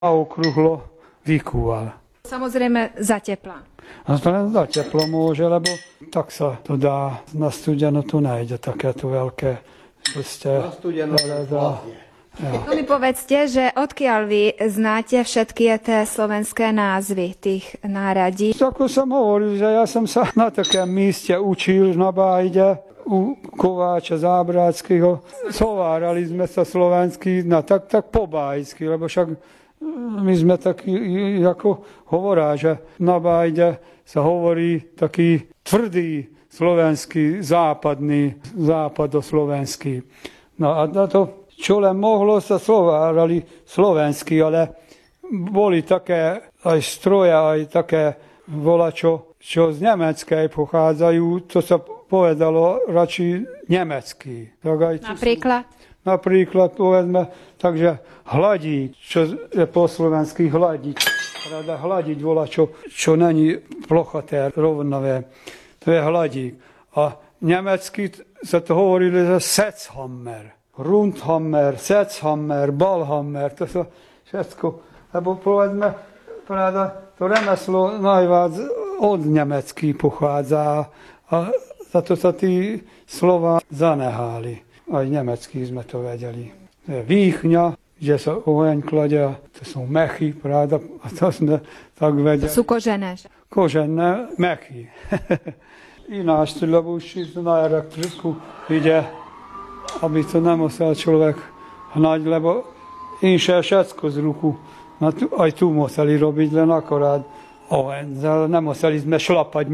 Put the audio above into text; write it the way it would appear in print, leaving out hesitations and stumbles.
a okrúhlo vykúval. Samozrejme za tepla. A to len za teplo môže, lebo tak sa to dá. Na studeno tu nejde takéto veľké prste. Na studeno No mi povedzte, že odkiaľ vy znáte všetky tie slovenské názvy tých náradí? Ako som hovoril, že ja som sa na takém míste učil na Bájde u Kováča Zábráckého. Sovárali sme sa slovenský, tak po bájsky, lebo však my sme takí, ako hovorá, že na Bájde sa hovorí taký tvrdý slovenský, západoslovenský. No a na to, čo len mohlo, sa sovárali slovensky, ale boli také aj stroje, aj také volačo, čo z nemeckej pochádzajú, to sa povedalo radšej nemecký. Napríklad? Napríklad, povedzme, takže hladík, čo je po slovensky hladík. Rada hľadiť volačo, čo není plochaté, rovnavé. To je hladík. A nemecky sa to hovorili, že Setzhammer. Rundhammer, Setzhammer, Ballhammer, to sú všetko. Lebo povedzme, to remeslo najviac od nemecky pochádza a za to sa tí slova zanehali. Aj nemecky sme to vedeli. To je výchňa, kde sa oheň kladia, to sú mechy, a to sme tak vedeli. To sú kožené. Kožené mechy. Ináč, lebo už na elektriku ide, aby to nemusel človek hnať, lebo inšie všetko z ruku. Aj tu museli robiť, len akorát oheň. Nemuseli sme šlapať